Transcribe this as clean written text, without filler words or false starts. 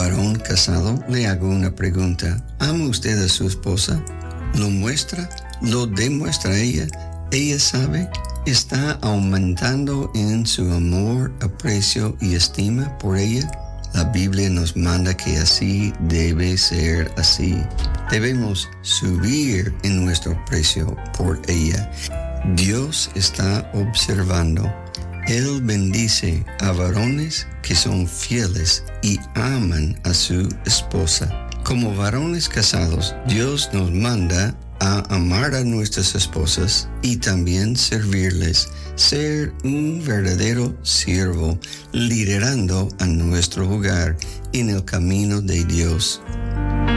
varón casado, le hago una pregunta. ¿Ama usted a su esposa? ¿Lo muestra? ¿Lo demuestra ella? ¿Ella sabe? ¿Está aumentando en su amor, aprecio y estima por ella? La Biblia nos manda que así debe ser así. Debemos subir en nuestro aprecio por ella. Dios está observando. Él bendice a varones que son fieles y aman a su esposa. Como varones casados, Dios nos manda a amar a nuestras esposas y también servirles, ser un verdadero siervo, liderando a nuestro hogar en el camino de Dios.